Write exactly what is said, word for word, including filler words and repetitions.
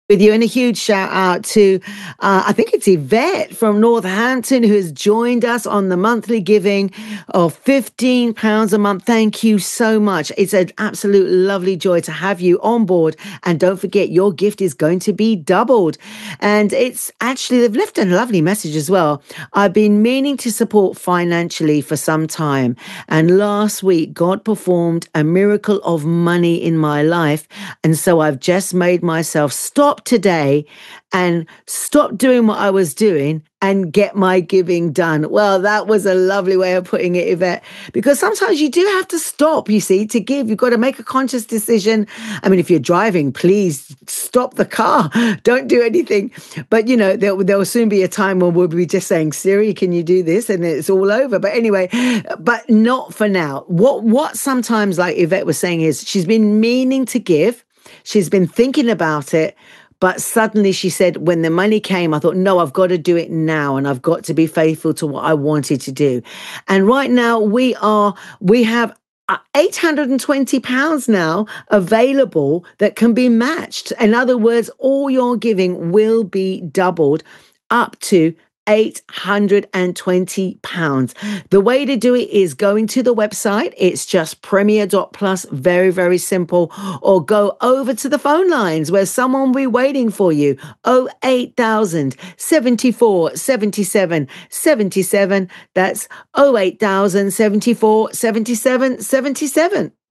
With you, and a huge shout out to, uh, I think it's Yvette from Northampton who has joined us on the monthly giving of fifteen pounds a month. Thank you so much. It's an absolute lovely joy to have you on board. And don't forget, your gift is going to be doubled. And it's actually, they've left a lovely message as well. I've been meaning to support financially for some time. And last week, God performed a miracle of money in my life. And so I've just made myself stop today and stop doing what I was doing and get my giving done. Well, that was a lovely way of putting it, Yvette, because sometimes you do have to stop, you see, to give. You've got to make a conscious decision. I mean, if you're driving, please stop the car. Don't do anything. But, you know, there, there will soon be a time when we'll be just saying, Siri, can you do this? And it's all over. But anyway, but not for now. What, what sometimes, like Yvette was saying, is she's been meaning to give. She's been thinking about it. But suddenly she said, when the money came, I thought, no, I've got to do it now. And I've got to be faithful to what I wanted to do. And right now we are, we have eight hundred twenty pounds now available that can be matched. In other words, all your giving will be doubled up to eight hundred twenty pounds. The way to do it is going to the website. It's just premier dot plus. Very, very simple. Or go over to the phone lines where someone will be waiting for you. oh eight thousand, seventy-four, seventy-seven, seventy-seven. That's oh eight thousand, seventy-four, seventy-seven, seventy-seven.